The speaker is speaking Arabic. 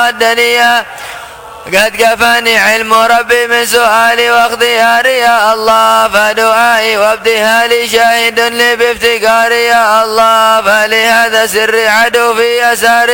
ردني قد كفاني علم ربي من سؤالي واختياري يا الله فدعائي وابتهالي شاهد لي بافتقاري يا الله فلهذا سر عدو في يساري